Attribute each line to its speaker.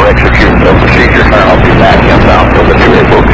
Speaker 1: execute the procedure. I'll be back inbound for the 2 April